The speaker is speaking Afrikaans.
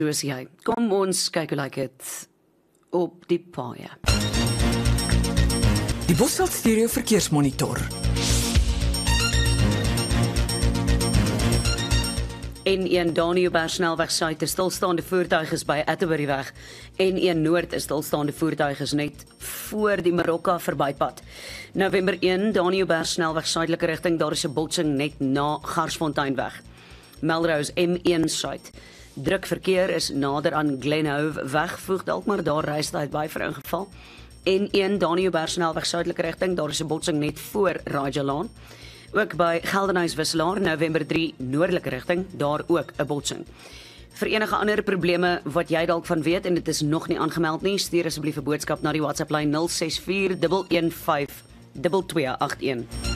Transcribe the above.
Soos jy. Kom ons kyk hoe lyk dit op die paaie. Die Bosveld Stereo Verkeersmonitor. N1 Daniëberg snelweg suid, stilstaande voertuig is by Atterbury-weg. N1 Noord is stilstaande voertuig is net voor die Marokka verbypad. November 1 Daniëberg snelweg suidelike rigting, daar is 'n botsing net na Garsfonteinweg. Melrose M1 suid. Druk verkeer is nader aan Glenhove weg, voeg dalk maar daar reistyd by vir ingeval. N1 Daniëberg snelweg suidelike rigting, daar is 'n botsing net voor Rajalaan. Ook by Geldenhuys Wisselaar, November 3 noordelike rigting, daar ook 'n botsing. Vir enige ander probleme wat jy dalk van weet en dit is nog nie aangemeld nie, stuur asseblief 'n boodskap na die WhatsApp lyn 064 115 2281.